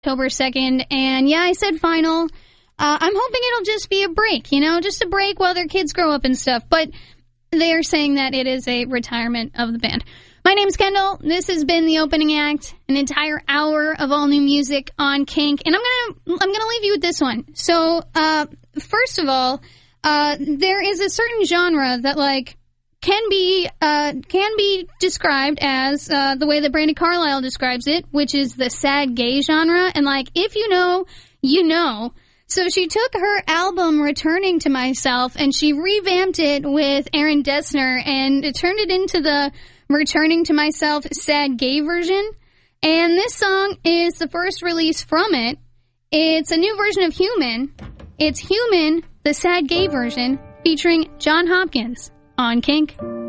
October 2nd, and yeah, I said final. I'm hoping it'll just be a break, just a break while their kids grow up and stuff, but they are saying that it is a retirement of the band. My name's Kendall. This has been the opening act, an entire hour of all new music on Kink, and I'm gonna leave you with this one. So, first of all, there is a certain genre that can be described as the way that Brandi Carlile describes it, which is the sad gay genre. And if you know, you know. So she took her album Returning to Myself and she revamped it with Aaron Dessner and it turned it into the Returning to Myself sad gay version. And this song is the first release from it. It's a new version of Human. It's Human, the sad gay version, featuring John Hopkins on Kink.